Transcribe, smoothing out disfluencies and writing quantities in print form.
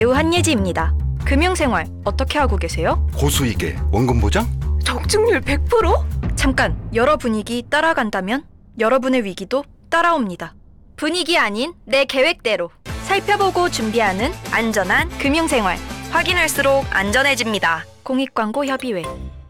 배우 한예지입니다. 금융생활 어떻게 하고 계세요? 고수익에 원금 보장? 적중률 100%? 잠깐, 여러 분위기 따라간다면 여러분의 위기도 따라옵니다. 분위기 아닌 내 계획대로 살펴보고 준비하는 안전한 금융생활. 확인할수록 안전해집니다. 공익광고 협의회.